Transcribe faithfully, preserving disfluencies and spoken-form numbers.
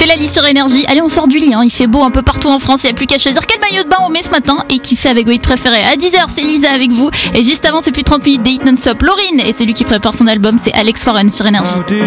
Lali sur Énergie. Allez, on sort du lit, hein. Il fait beau un peu partout en France, il n'y a plus qu'à choisir quel maillot de bain on met ce matin et qui fait avec vos hits préférés. À dix heures, c'est Lisa avec vous. Et juste avant, c'est plus de trente minutes des hits non-stop. Laurine et celui qui prépare son album, c'est Alex Warren sur Énergie.